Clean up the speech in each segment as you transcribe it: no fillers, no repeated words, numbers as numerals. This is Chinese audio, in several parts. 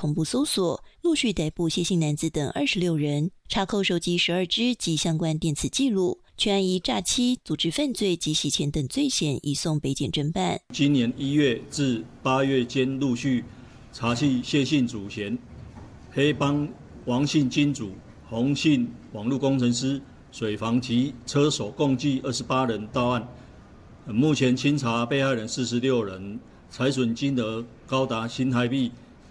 同步搜索，陆续逮捕谢姓男子等26人，查扣手机12支及相关电磁记录，全案以诈欺、组织犯罪及洗钱等罪嫌移送北检侦办。 今年1月至8月间陆续查缉谢姓主嫌、黑帮王姓金主、洪姓网络工程师、水房及车手共计28人到案。目前清查被害人46人，财损金额高达新台币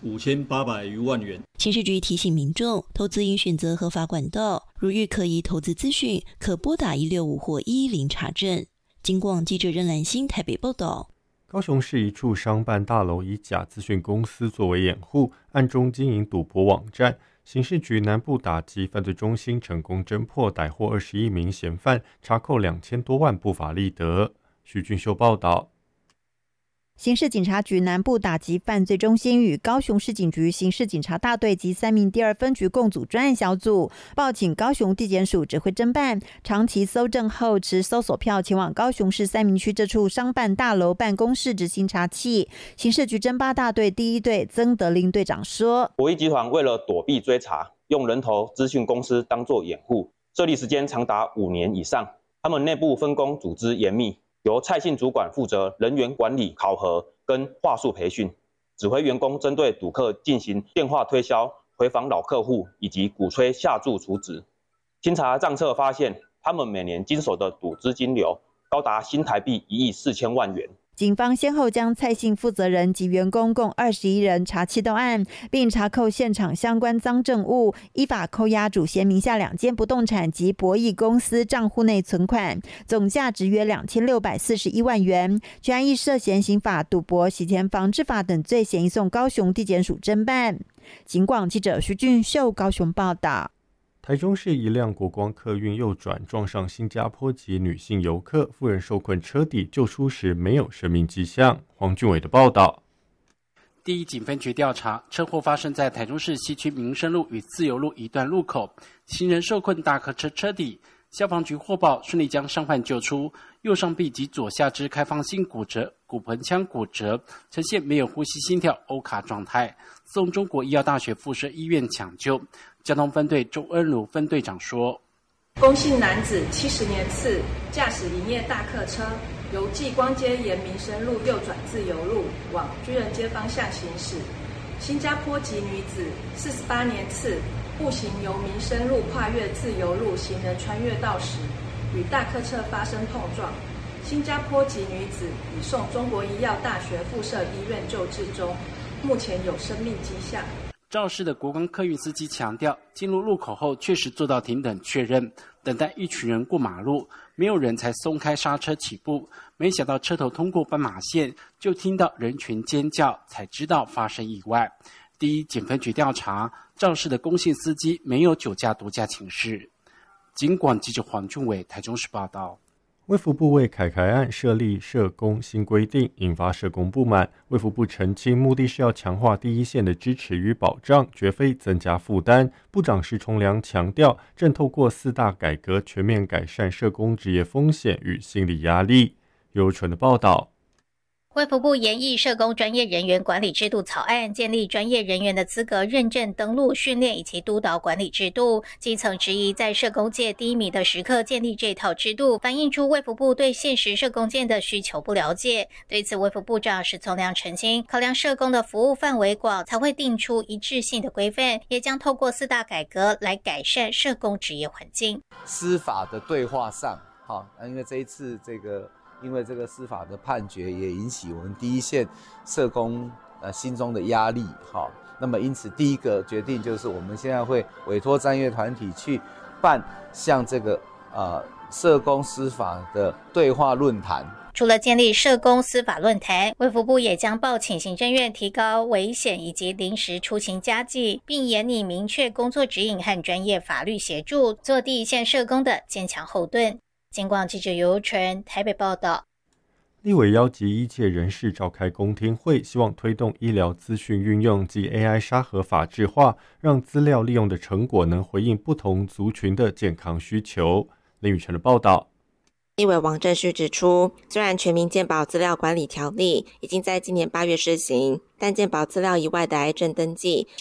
5800余万元。 刑事局提醒民众，投资应选择合法管道，如遇可疑投资资讯，可拨打165或110查证。警广记者任兰心台北报道。 高雄市一处商办大楼以假资讯公司作为掩护，暗中经营赌博网站。刑事局南部打击犯罪中心成功侦破，逮获21名嫌犯，查扣2000多万不法利得。徐俊秀报道。 刑事警察局南部打击犯罪中心与高雄市警局刑事警察大队及3名第2分局共组专案小组，报请高雄地检署指挥侦办，长期搜证后持搜索票前往高雄市三民区这处商办大楼办公室执行查缉。刑事局侦八大队第1队曾德林队长说， 博弈集团为了躲避追查，用人头资讯公司当作掩护，设立时间长达5年以上。他们内部分工组织严密，由蔡姓主管负责人员管理、考核跟话术培训，指挥员工针对赌客进行电话推销、回访老客户以及鼓吹下注储值。清查账册发现，他们每年经手的赌资金流高达新台币1亿4000万元。 警方先后将蔡姓负责人及员工共21人查缉到案，并查扣现场相关赃证物，依法扣押主嫌名下2间不动产及博弈公司账户内存款，总价值约2641万元。全案亦涉嫌刑法、赌博、洗钱防治法等罪嫌移送高雄地检署侦办。警广记者徐俊秀高雄报道。 台中市一辆国光客运右转撞上新加坡籍女性游客，妇人受困车底，救出时没有生命迹象。黄俊伟的报道。 第一警分局调查，车祸发生在台中市西区民生路与自由路一段路口，行人受困大客车车底，消防局获报，顺利将伤患救出，右上臂及左下肢开放性骨折、骨盆腔骨折，呈现没有呼吸、心跳、欧卡状态，送中国医药大学附设医院抢救。交通分队周恩如分队长说， 龚姓男子70年次，驾驶营业大客车，由继光街沿民生路右转自由路往军人街方向行驶。新加坡籍女子48年次，步行由民生路跨越自由路行人穿越道时，与大客车发生碰撞。新加坡籍女子已送中国医药大学附设医院救治中，目前有生命迹象。 肇事的国光客运司机强调，进入路口后确实做到停等确认，等待一群人过马路，没有人才松开刹车起步，没想到车头通过斑马线，就听到人群尖叫，才知道发生意外。第一警分局调查，肇事的龚姓司机没有酒驾毒驾请示。警广记者黄俊伟台中市报道。 卫福部为凯凯案设立社工新规定，引发社工不满。卫福部澄清，目的是要强化第一线的支持与保障，绝非增加负担。部长石崇良强调，正透过4大改革，全面改善社工职业风险与心理压力。由纯的报道。 卫福部研议社工专业人员管理制度草案，建立专业人员的资格认证、登录、训练以及督导管理制度。基层质疑在社工界低迷的时刻建立这套制度，反映出卫福部对现实社工界的需求不了解。对此，卫福部长石崇良澄清，考量社工的服务范围广，才会定出一致性的规范，也将透过4大改革来改善社工职业环境。 司法的对话上，因为这一次因为这个司法的判决也引起我们第一线社工心中的压力，那么因此第一个决定就是我们现在会委托专业团体去办像这个社工司法的对话论坛。 除了建立社工司法论坛，卫福部也将报请行政院提高危险以及临时出勤加计，并严拟明确工作指引和专业法律协助，做第一线社工的坚强后盾。警广记者尤纯台北报道。 立委邀集医界人士召开公听会，希望推动医疗资讯运用及 AI 沙盒法制化，让资料利用的成果能回应不同族群的健康需求。林宇晨的报道。 立委王正旭指出，虽然全民健保资料管理条例已经在今年8月施行，但健保资料以外的癌症登记